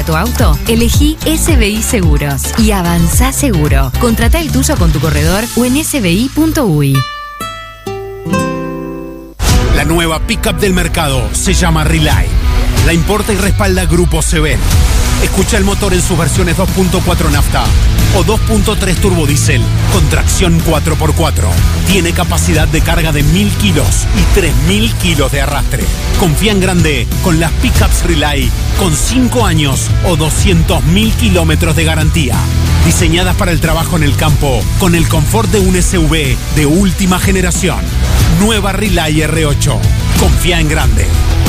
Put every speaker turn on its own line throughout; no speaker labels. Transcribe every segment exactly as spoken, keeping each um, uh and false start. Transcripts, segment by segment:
para tu auto? Elegí S B I Seguros y avanzá seguro. Contratá el tuyo con tu corredor o en s b i punto u i.
La nueva pickup del mercado se llama Relay. La importa y respalda Grupo Sebel. Escucha el motor en sus versiones dos punto cuatro nafta o dos punto tres turbodiesel con tracción cuatro por cuatro. Tiene capacidad de carga de mil kilos y tres mil kilos de arrastre. Confía en grande con las pickups Relay con cinco años o doscientos mil kilómetros de garantía. Diseñadas para el trabajo en el campo con el confort de un S U V de última generación. Nueva Relay R ocho. Confía en grande.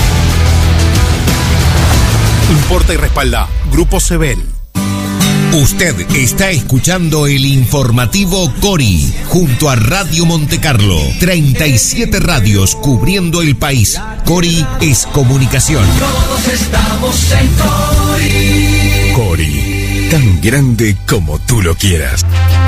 Importa y respalda Grupo Sebel.
Usted está escuchando el informativo Cori junto a Radio Montecarlo. treinta y siete radios cubriendo el país. Cori es comunicación.
Todos estamos en Cori.
Cori, tan grande como tú lo quieras.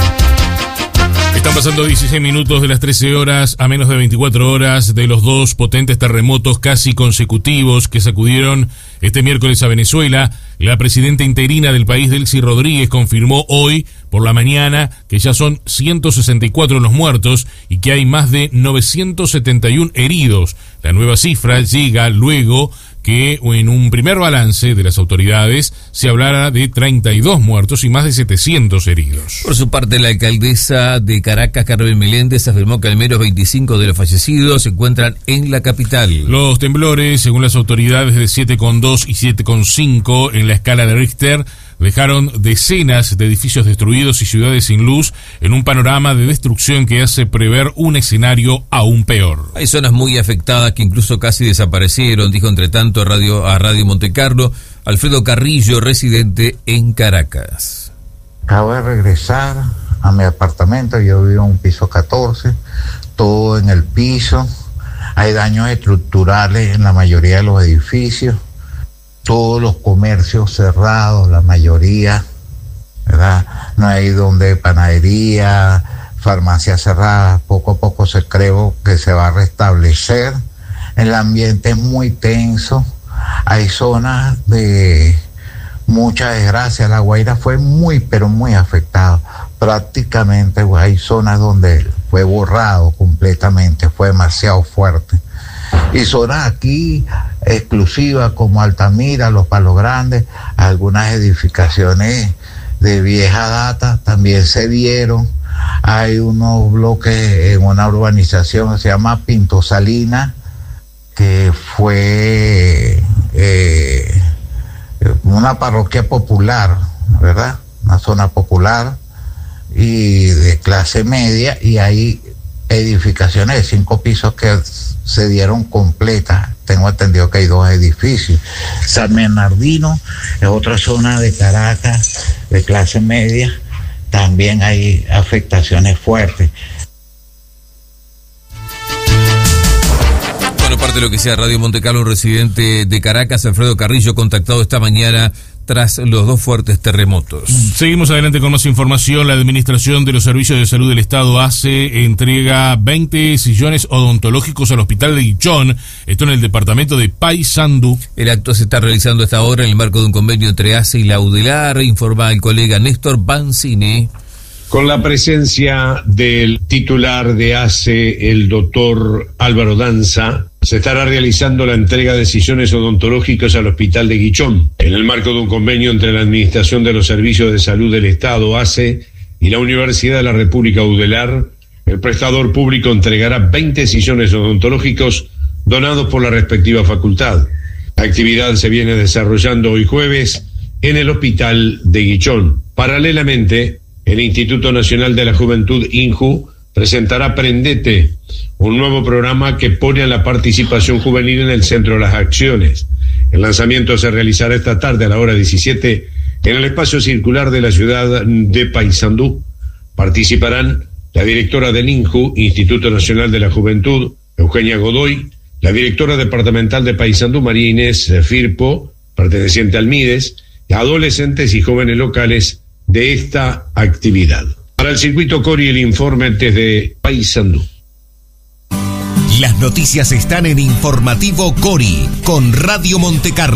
Están pasando dieciséis minutos de las trece horas a menos de veinticuatro horas de los dos potentes terremotos casi consecutivos que sacudieron este miércoles a Venezuela. La presidenta interina del país, Delcy Rodríguez, confirmó hoy por la mañana que ya son ciento sesenta y cuatro los muertos y que hay más de novecientos setenta y uno heridos. La nueva cifra llega luego que en un primer balance de las autoridades se hablara de treinta y dos muertos y más de setecientos heridos.
Por su parte, la alcaldesa de Caracas, Carmen Meléndez, afirmó que al menos veinticinco de los fallecidos se encuentran en la capital.
Los temblores, según las autoridades, de siete coma dos y siete coma cinco en la escala de Richter dejaron decenas de edificios destruidos y ciudades sin luz en un panorama de destrucción que hace prever un escenario aún peor.
Hay zonas muy afectadas que incluso casi desaparecieron, dijo entre tanto a Radio, a Radio Montecarlo Alfredo Carrillo, residente en Caracas.
Acabo de regresar a mi apartamento, yo vivo en un piso catorce, todo en el piso, hay daños estructurales en la mayoría de los edificios, todos los comercios cerrados, la mayoría, ¿verdad? No hay donde panadería, farmacia cerrada, poco a poco se creo que se va a restablecer. El ambiente es muy tenso, hay zonas de mucha desgracia, La Guaira fue muy, pero muy afectado. Prácticamente pues, hay zonas donde fue borrado completamente, fue demasiado fuerte. Y zonas aquí exclusivas como Altamira, Los Palos Grandes, algunas edificaciones de vieja data también se dieron. Hay unos bloques en una urbanización que se llama Pinto Salina, que fue eh, una parroquia popular, ¿verdad? Una zona popular y de clase media, y hay edificaciones de cinco pisos que se dieron completas. Tengo entendido que hay dos edificios. San Bernardino es otra zona de Caracas de clase media, también hay afectaciones fuertes.
Bueno, parte de lo que sea Radio Montecarlo, un residente de Caracas, Alfredo Carrillo, contactado esta mañana tras los dos fuertes terremotos.
Seguimos adelante con más información. La Administración de los Servicios de Salud del Estado, A C E, entrega veinte sillones odontológicos al Hospital de Guichón, esto en el departamento de Paysandú.
El acto se está realizando a esta hora en el marco de un convenio entre A C E y la UDELAR, informa el colega Néstor Bancini.
Con la presencia del titular de A C E, el doctor Álvaro Danza, se estará realizando la entrega de sillones odontológicos al Hospital de Guichón, en el marco de un convenio entre la Administración de los Servicios de Salud del Estado, A C E, y la Universidad de la República UDELAR. El prestador público entregará veinte sillones odontológicos donados por la respectiva facultad. La actividad se viene desarrollando hoy jueves en el Hospital de Guichón. Paralelamente, el Instituto Nacional de la Juventud, INJU, presentará Prendete, un nuevo programa que pone a la participación juvenil en el centro de las acciones. El lanzamiento se realizará esta tarde a la hora diecisiete en el espacio circular de la ciudad de Paysandú. Participarán la directora del INJU, Instituto Nacional de la Juventud, Eugenia Godoy, la directora departamental de Paysandú, María Inés Firpo, perteneciente al MIDES, y adolescentes y jóvenes locales de esta actividad. Para el circuito Cori, el informe desde Paysandú.
Las noticias están en Informativo Cori con Radio Montecarlo.